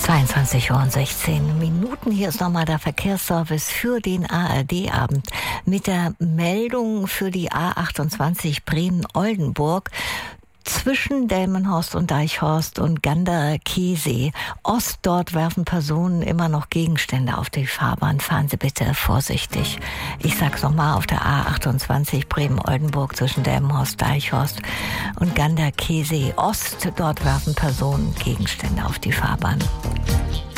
22 Uhr und 16 Minuten. Hier ist nochmal der Verkehrsservice für den ARD-Abend mit der Meldung für die A28 Bremen-Oldenburg zwischen Delmenhorst und Deichhorst und Gander-Chiemsee Ost. Dort werfen Personen immer noch Gegenstände auf die Fahrbahn. Fahren Sie bitte vorsichtig. Ich sag's nochmal, auf der A28 Bremen-Oldenburg zwischen Delmenhorst, Deichhorst und Gander-Chiemsee Ost. Dort werfen Personen Gegenstände auf die Fahrbahn.